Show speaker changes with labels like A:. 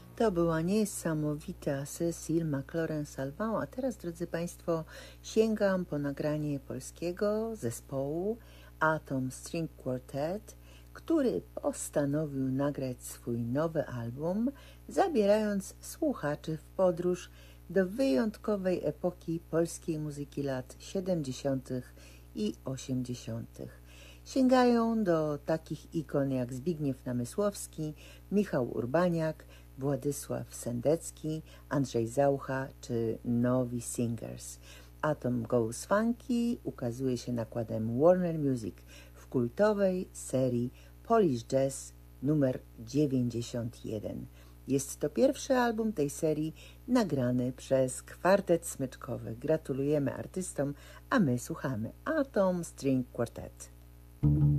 A: To była niesamowita Cecile McLaurin-Salvant, a teraz, drodzy Państwo, sięgam po nagranie polskiego zespołu Atom String Quartet, który postanowił nagrać swój nowy album, zabierając słuchaczy w podróż do wyjątkowej epoki polskiej muzyki lat 70. i 80. Sięgają do takich ikon jak Zbigniew Namysłowski, Michał Urbaniak, Władysław Sendecki, Andrzej Zaucha czy Novi Singers. Atom Goes Funky ukazuje się nakładem Warner Music w kultowej serii Polish Jazz numer 91. Jest to pierwszy album tej serii nagrany przez kwartet smyczkowy. Gratulujemy artystom, a my słuchamy Atom String Quartet.